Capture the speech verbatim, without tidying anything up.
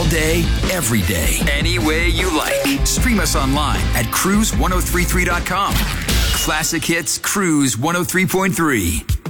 day, every day, any way you like. Stream us online at cruise ten thirty-three dot com. Classic Hits Cruise one oh three point three.